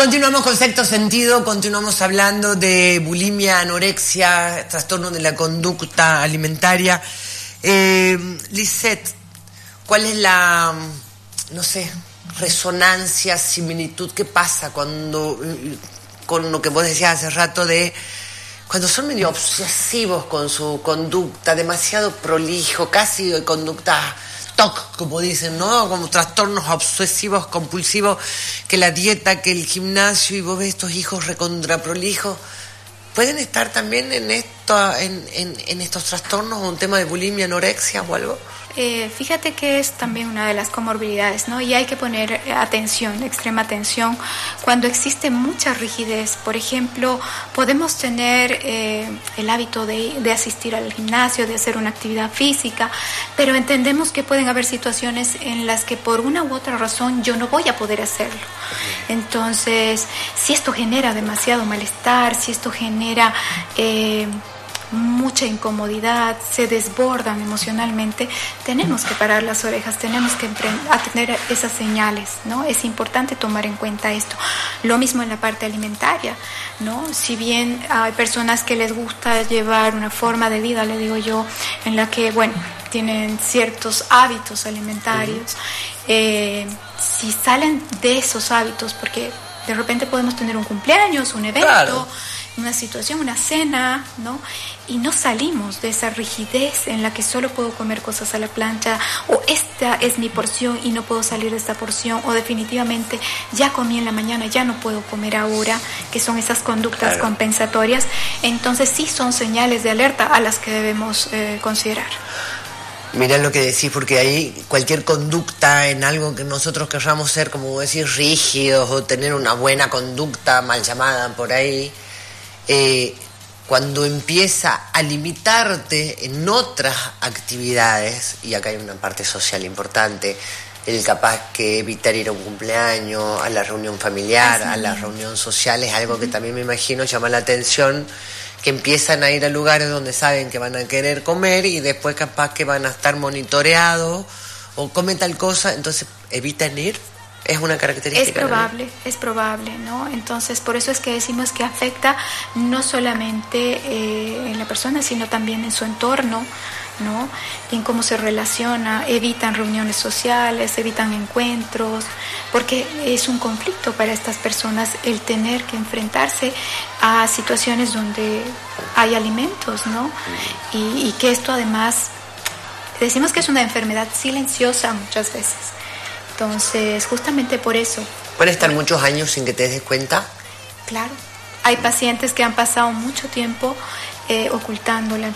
Continuamos con Sexto Sentido, continuamos hablando de bulimia, anorexia, trastorno de la conducta alimentaria. Lisette, ¿cuál es la, no sé, resonancia, similitud que pasa cuando, con lo que vos decías hace rato de cuando son medio obsesivos con su conducta, demasiado prolijo, casi de conducta TOC, como dicen, ¿no? Como trastornos obsesivos, compulsivos, que la dieta, que el gimnasio, y vos ves estos hijos recontraprolijos. ¿Pueden estar también en estos trastornos, un tema de bulimia, anorexia o algo? Fíjate que es también una de las comorbilidades, ¿no? Y hay que poner atención, extrema atención, cuando existe mucha rigidez. Por ejemplo, podemos tener el hábito de asistir al gimnasio, de hacer una actividad física, pero entendemos que pueden haber situaciones en las que por una u otra razón yo no voy a poder hacerlo. Entonces, si esto genera demasiado malestar, si esto genera mucha incomodidad, se desbordan emocionalmente, tenemos que parar las orejas, tenemos que atender esas señales, ¿no? Es importante tomar en cuenta esto. Lo mismo en la parte alimentaria, ¿no? Si bien hay personas que les gusta llevar una forma de vida, le digo yo, en la que, bueno, tienen ciertos hábitos alimentarios, si salen de esos hábitos, porque de repente podemos tener un cumpleaños, un evento, claro, una situación, una cena, ¿no? Y no salimos de esa rigidez en la que solo puedo comer cosas a la plancha, o esta es mi porción y no puedo salir de esta porción, o definitivamente ya comí en la mañana, ya no puedo comer ahora, que son esas conductas, claro, compensatorias. Entonces sí son señales de alerta a las que debemos considerar. Mirá lo que decís, porque ahí cualquier conducta en algo que nosotros querramos ser, como decir, rígidos o tener una buena conducta mal llamada por ahí, cuando empieza a limitarte en otras actividades, y acá hay una parte social importante, el capaz que evitar ir a un cumpleaños, a la reunión familiar, a la reunión social, es algo que también me imagino llama la atención, que empiezan a ir a lugares donde saben que van a querer comer y después capaz que van a estar monitoreados o comen tal cosa, entonces evitan ir. ¿Es una característica? Es probable, ¿no? Entonces, por eso es que decimos que afecta no solamente en la persona, sino también en su entorno, ¿no? En cómo se relaciona, evitan reuniones sociales, evitan encuentros, porque es un conflicto para estas personas el tener que enfrentarse a situaciones donde hay alimentos, ¿no? Y que esto además, decimos que es una enfermedad silenciosa muchas veces. Entonces, justamente por eso. ¿Pueden estar muchos años sin que te des cuenta? Claro. Hay pacientes que han pasado mucho tiempo ocultando la